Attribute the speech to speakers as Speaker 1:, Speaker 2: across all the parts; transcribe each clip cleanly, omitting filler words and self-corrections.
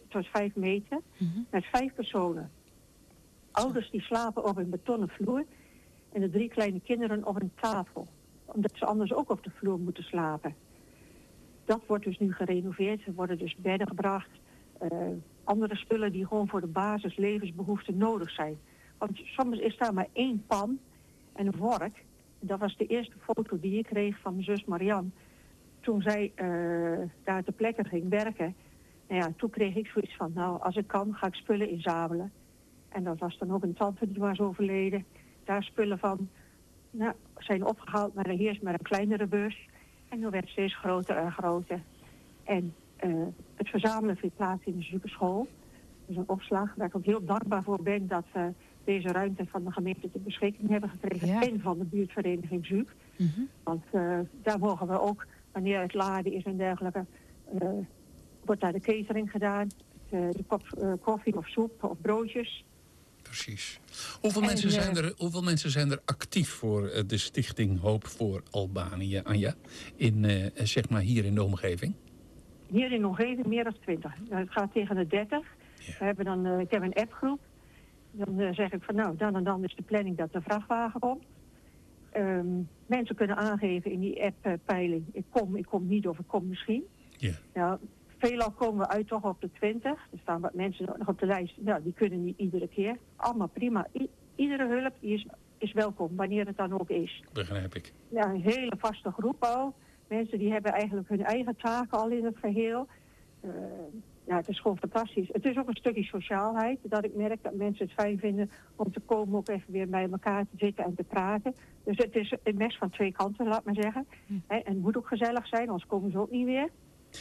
Speaker 1: tot 5 meter. Met 5 personen. Ouders die slapen op een betonnen vloer. En de 3 kleine kinderen op een tafel. Omdat ze anders ook op de vloer moeten slapen. Dat wordt dus nu gerenoveerd. Er worden dus bedden gebracht. Andere spullen die gewoon voor de basis levensbehoeften nodig zijn. Want soms is daar maar 1 pan en een vork. En dat was de eerste foto die ik kreeg van mijn zus Marianne. Toen zij daar ter plekke ging werken. Nou ja, toen kreeg ik zoiets van, nou, als ik kan, ga ik spullen inzamelen. En dat was dan ook een tante die was overleden. Daar spullen van zijn opgehaald naar eerst met een kleinere bus. En dan werd het steeds groter en groter. En het verzamelen vindt plaats in de Zukerschool. Dat is een opslag waar ik ook heel dankbaar voor ben dat we deze ruimte van de gemeente ter beschikking hebben gekregen. Ja. En van de buurtvereniging Zuuk. Want daar mogen we ook, wanneer het laden is en dergelijke, wordt daar de catering gedaan. De kop koffie of soep of broodjes.
Speaker 2: Precies. Hoeveel mensen zijn er actief voor de stichting Hoop voor Albanië, Anja? Zeg maar hier in de omgeving?
Speaker 1: Hier in de omgeving meer dan 20. Het gaat tegen de 30. Ja. We hebben dan, ik heb een appgroep. Dan zeg ik van nou, dan en dan is de planning dat de vrachtwagen komt. Mensen kunnen aangeven in die app-peiling. Ik kom niet of ik kom misschien.
Speaker 2: Ja.
Speaker 1: Nou, veelal komen we uit toch op de 20. Er staan wat mensen nog op de lijst. Nou, die kunnen niet iedere keer. Allemaal prima. Iedere hulp die is welkom, wanneer het dan ook is.
Speaker 2: Begrijp ik.
Speaker 1: Ja, een hele vaste groep al. Mensen die hebben eigenlijk hun eigen taken al in het geheel. Ja, het is gewoon fantastisch. Het is ook een stukje sociaalheid. Dat ik merk dat mensen het fijn vinden om te komen ook even weer bij elkaar te zitten en te praten. Dus het is een mes van 2 kanten, laat maar zeggen. En het moet ook gezellig zijn, anders komen ze ook niet weer.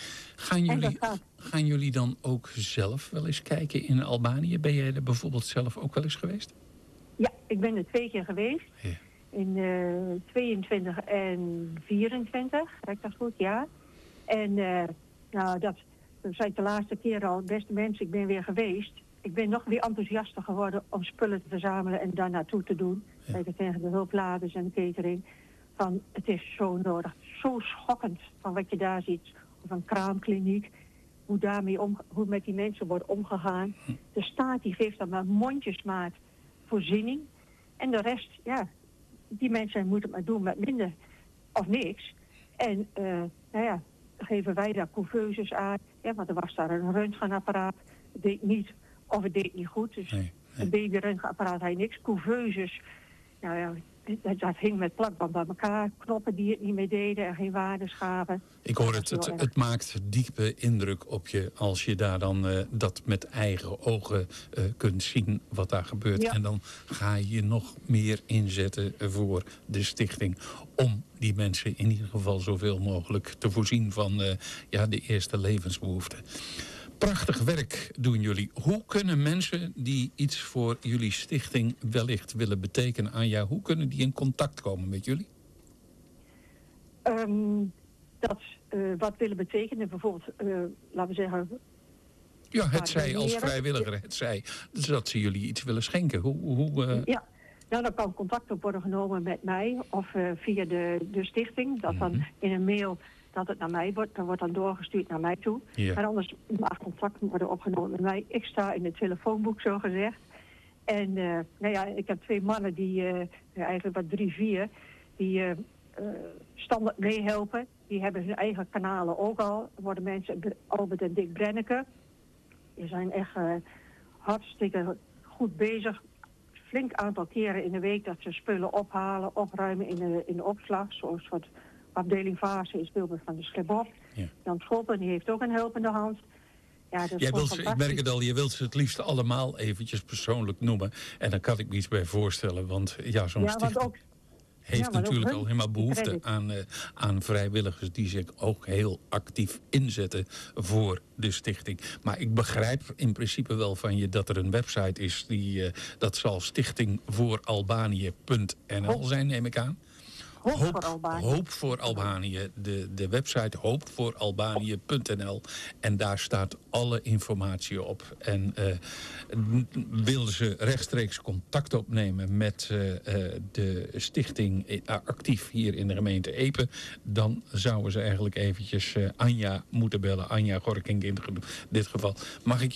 Speaker 2: Gaan jullie dan ook zelf wel eens kijken in Albanië? Ben jij er bijvoorbeeld zelf ook wel eens geweest?
Speaker 1: Ja, ik ben er 2 keer geweest.
Speaker 2: Ja.
Speaker 1: In 22 en 24, heb ik dat goed, ja. En nou, dat zijn de laatste keer al, beste mensen, ik ben weer geweest. Ik ben nog weer enthousiaster geworden om spullen te verzamelen en daar naartoe te doen. Ja. Tegen de hulpladers en de catering. Van, het is zo nodig, zo schokkend van wat je daar ziet. Of een kraamkliniek, hoe met die mensen wordt omgegaan. De staat die geeft dan maar mondjesmaat voorziening. En de rest, ja, die mensen moeten het maar doen met minder of niks. En nou ja, geven wij daar couveuses aan. Ja, want er was daar een röntgenapparaat. Het deed niet of het deed niet goed. Dus een baby-röntgenapparaat had niks. Couveuses, nou ja, dat hing met plakband bij elkaar. Knoppen die het niet meer deden en geen waardes gaven.
Speaker 2: Ik hoor het maakt diepe indruk op je als je daar dan dat met eigen ogen kunt zien wat daar gebeurt. Ja. En dan ga je je nog meer inzetten voor de stichting om die mensen in ieder geval zoveel mogelijk te voorzien van de eerste levensbehoeften. Prachtig werk doen jullie. Hoe kunnen mensen die iets voor jullie stichting wellicht willen betekenen, Anja, hoe kunnen die in contact komen met jullie?
Speaker 1: Wat willen betekenen, bijvoorbeeld, laten we zeggen...
Speaker 2: Ja, het zij als vrijwilliger, het zij dat ze jullie iets willen schenken.
Speaker 1: Ja, nou, dan kan contact op worden genomen met mij of via de stichting. Dat dan in een mail... dat het naar mij wordt, dan wordt dan doorgestuurd naar mij toe. Ja. Maar anders mag contact worden opgenomen met mij. Ik sta in het telefoonboek, zo gezegd. En nou ja, ik heb 2 mannen die, eigenlijk wat 3, 4, die standaard meehelpen. Die hebben hun eigen kanalen ook al. Er worden mensen, Albert en Dick Brenneke, die zijn echt hartstikke goed bezig. Flink aantal keren in de week dat ze spullen ophalen, opruimen in de opslag, zoals wat... afdeling fase is Wilbert van de Schrebop. Ja. Jan Schoppen, die heeft ook een helpende hand. Ja, dat is
Speaker 2: ik merk het al, je wilt ze het liefst allemaal eventjes persoonlijk noemen. En dan kan ik me iets bij voorstellen. Want ja, zo'n stichting heeft natuurlijk al helemaal behoefte aan vrijwilligers die zich ook heel actief inzetten voor de stichting. Maar ik begrijp in principe wel van je dat er een website is. Dat zal stichtingvooralbanië.nl zijn, neem ik aan. Hoop voor Albanië. De website hoopvooralbanië.nl. En daar staat alle informatie op. En wilden ze rechtstreeks contact opnemen met de stichting actief hier in de gemeente Epe, dan zouden ze eigenlijk eventjes Anja moeten bellen. Anja Gorking in dit geval. Mag ik